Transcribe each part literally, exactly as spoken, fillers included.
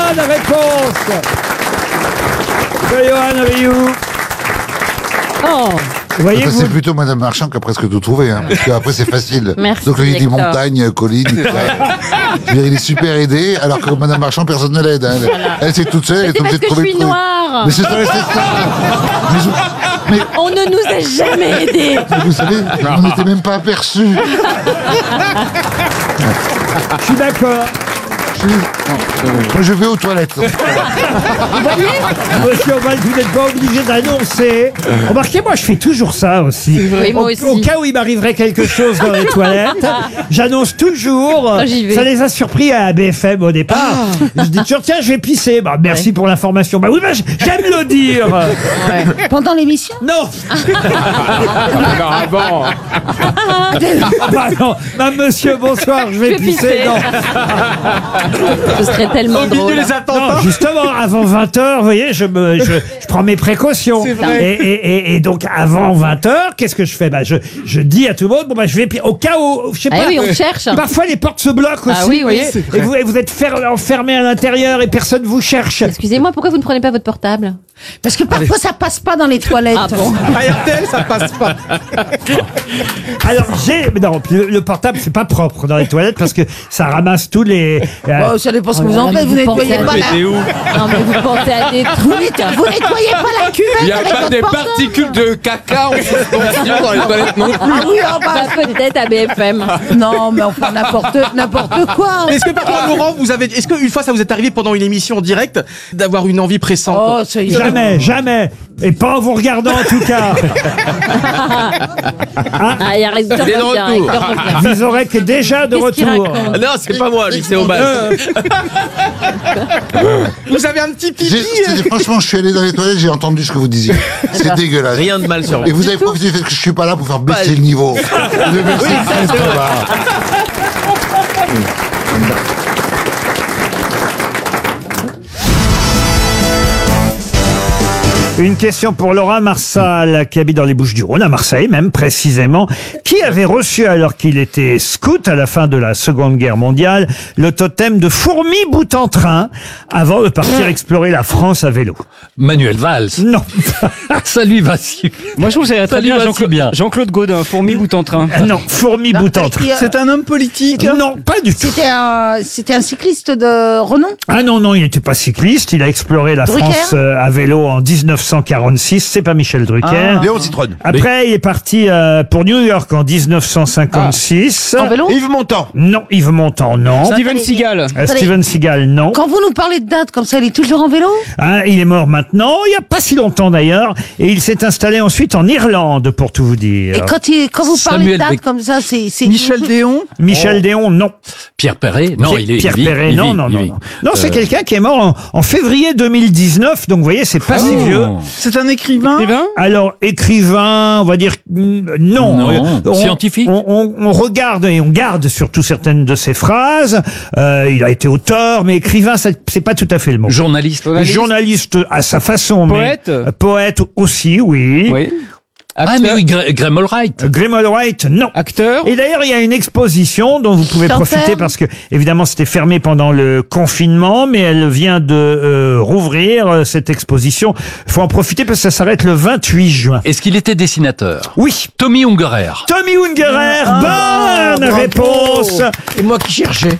Bonne réponse de Johan Rioux. Oh. Vous voyez, Ça, vous... c'est plutôt Madame Marchand qui a presque tout trouvé, hein, parce qu'après c'est facile. Merci, Donc il dit Hector. montagne, colline. Je veux dire, il est super aidé, alors que Madame Marchand, personne ne l'aide. Hein. Elle, Voilà. elle c'est toute seule, elle est C'est obligée parce de que je trouver suis le truc. noire. Mais c'est ça, c'est ça. Mais, je- mais On ne nous a jamais aidés. vous savez, on n'était même pas aperçus. Je suis d'accord. Moi, je vais aux toilettes. Vous voyez, monsieur Oval, vous n'êtes pas obligé d'annoncer. Remarquez, moi, je fais toujours ça aussi. Oui, moi Au, aussi. au cas où il m'arriverait quelque chose dans les toilettes, j'annonce toujours. Ah, j'y vais. Ça les a surpris à B F M au départ. Je dis toujours, tiens, je vais pisser. Bah, merci pour l'information. Bah oui, bah, j'aime le dire. Pendant l'émission? Non. Alors avant. Ah bah non. Bah, monsieur, bonsoir, je vais Je vais pisser. pisser. Non. Ce serait tellement Au milieu drôle. des attentats. Non, justement, avant vingt heures, vous voyez, je, me, je, je prends mes précautions. C'est vrai. Et, et, et, et donc, avant vingt heures, qu'est-ce que je fais bah, je, je dis à tout le monde, bon, bah, je vais, pi- au cas où, je sais Ah pas. oui, on cherche. Parfois, les portes se bloquent aussi, Ah oui, vous oui, voyez. c'est Et vous, et vous êtes fer- enfermé à l'intérieur et personne vous cherche. Excusez-moi, pourquoi vous ne prenez pas votre portable? Parce que parfois ça passe pas dans les toilettes. Ah bon? À R T L, ça passe pas. Alors, j'ai, mais non, le, le portable, c'est pas propre dans les toilettes parce que ça ramasse tous les, euh, Oh, ça dépend ce que Oh vous là en là, faites, mais vous vous pensez nettoyez à pas des- la... T'es où? Non, mais vous pensez à des Vous, net- vous nettoyez pas la cuvette Il n'y a avec pas votre des portable. particules de caca en suspension dans les toilettes non plus. Ah oui, oh, bah, Bah, peut-être à B F M. non, mais enfin n'importe n'importe quoi. Est-ce que parfois, Laurent, vous avez, est-ce qu'une fois ça vous est arrivé pendant une émission en direct d'avoir une envie pressante? Oh, ça y est. jamais, jamais. Et pas en vous regardant, en tout cas. Ah, il y a Hector Il est de revient, retour. Hector revient. Vous aurez que déjà de Qu'est-ce qu'il retour. raconte? Ah non, c'est pas moi, lui, c'est Aubin. Vous avez un petit pipi. J'ai- c'est- Franchement, je suis allé dans les toilettes, j'ai entendu ce que vous disiez. C'est dégueulasse. Rien de mal sur Et vous. vous avez profité du fait que je suis pas là pour faire baisser le niveau. Le baisser le fait, ça va. Une question pour Laura Marsal, qui habite dans les Bouches-du-Rhône, à Marseille même précisément, qui avait reçu alors qu'il était scout à la fin de la Seconde Guerre mondiale le totem de fourmi bout en train avant de partir explorer la France à vélo. Manuel Valls. Non, Ça lui va si. Moi, je trouve que c'est très lui bien va si Jean-Claude bien. Jean-Claude Gaudin, fourmi bout en train. non, fourmi bout en train. C'est un homme politique. Non, pas du tout. C'était un, c'était un cycliste de renom. Ah non, non, il n'était pas cycliste, il a exploré la Drucker France euh, à vélo en dix-neuf cent quarante-six, c'est pas Michel Drucker. Léon Citroën. Après, il est parti euh, pour New York en dix-neuf cent cinquante-six. En vélo. Yves Montand. Non, Yves Montand, non. Steven Seagal. Euh, Steven Seagal, non. Quand vous nous parlez de date comme ça, il est toujours en vélo? Hein, il est mort maintenant, il n'y a pas si longtemps d'ailleurs, et il s'est installé ensuite en Irlande, pour tout vous dire. Et quand, il, quand vous parlez Samuel de date Bec- comme ça, c'est... c'est Michel Déon. Michel Déon, non. Pierre Perret. Non, Pierre- il est. Pierre il vit, Perret, il non, vit, non, il non, vit. non. Non, c'est Euh, quelqu'un qui est mort en, en février deux mille dix-neuf, donc vous voyez, c'est pas si Oh. vieux. C'est un écrivain. Eh ben, Alors, écrivain, on va dire, mm, non. Non. On- Scientifique. on, on, on regarde et on garde surtout certaines de ses phrases. Euh, il a été auteur, mais écrivain, ça- c'est pas tout à fait le mot. Journaliste. Journaliste. Journaliste à sa façon, Poète. mais euh, poète aussi, oui. oui. Ah, Acteur. mais oui, Gra- Graham Allwright. Graham Wright, non. Acteur. Et d'ailleurs, il y a une exposition dont vous pouvez Chanteur. profiter parce que, évidemment, c'était fermé pendant le confinement, mais elle vient de euh, rouvrir euh, cette exposition. Il faut en profiter parce que ça s'arrête le vingt-huit juin. Est-ce qu'il était dessinateur? Oui. Tommy Ungerer. Tommy Ungerer, bonne réponse. Et moi qui cherchais.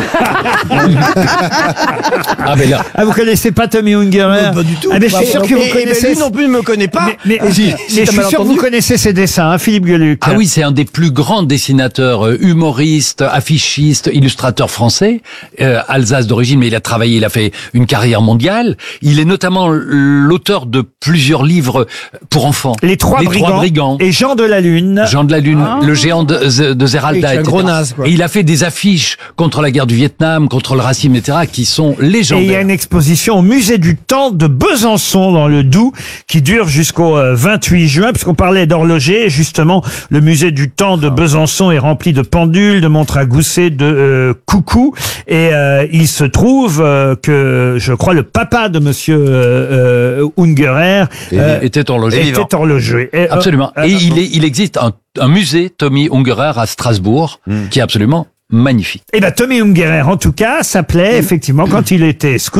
Ah, ben là. Ah, vous connaissez pas Tommy Ungerer? Pas du tout. Ah, mais je suis sûr que vous Et- et connaissez. lui non plus ne me connaît pas. Mais, mais- Et si- mais si je t'as suis mal sûr que vous entendu. connaissez ses dessins, hein, Philippe Gueluc. Ah oui, c'est un des plus grands dessinateurs, euh, humoristes, affichistes, illustrateurs français, euh, Alsace d'origine, mais il a travaillé, il a fait une carrière mondiale. Il est notamment l'auteur de plusieurs livres pour enfants. Les Trois, Les brigands, Trois Brigands. et Jean de la Lune. Jean de la Lune, le géant de, de, de Zeralda, Et qui est un et cetera. gros naze, quoi. Et il a fait des affiches contre la guerre du Vietnam, contre le racisme, et cetera, qui sont Et il y a légendaires. une exposition au musée du temps de Besançon dans le Doubs qui dure jusqu'au euh, vingt-huit juin, puisqu'on parlait d'horloger. Et justement, le musée du temps de Besançon est rempli de pendules, de montres à gousset, de euh, coucous. Et euh, il se trouve euh, que, je crois, le papa de Monsieur euh, euh, Ungerer euh, était horloger. était horloger. Et, euh, Absolument. euh, Et il, est, il existe un, un musée Tommy Ungerer à Strasbourg qui est absolument magnifique. Eh ben, Tommy Ungerer, en tout cas, s'appelait effectivement, quand il était scout,